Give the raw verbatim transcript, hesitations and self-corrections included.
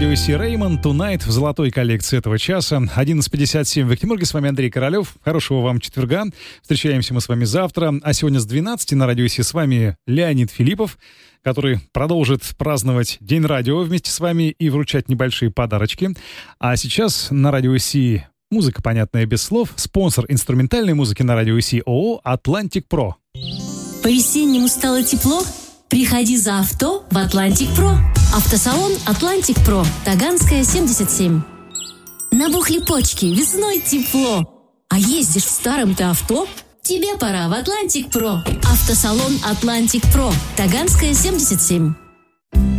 радио Си Реймон, Tonight в золотой коллекции этого часа. одиннадцать пятьдесят семь в Екатеринбурге. С вами Андрей Королев. Хорошего вам четверга. Встречаемся мы с вами завтра. А сегодня с двенадцати на радио Си с вами Леонид Филиппов, который продолжит праздновать День радио вместе с вами и вручать небольшие подарочки. А сейчас на радио Си музыка, понятная без слов. Спонсор инструментальной музыки на радио Си ООО «Атлантик Про». По-весеннему стало тепло? Приходи за авто в «Атлантик Про». Автосалон «Атлантик Про», Таганская, семьдесят семь. Набухли почки, весной тепло. А ездишь в старом-то авто? Тебе пора в «Атлантик Про». Автосалон «Атлантик Про», Таганская, семьдесят семь.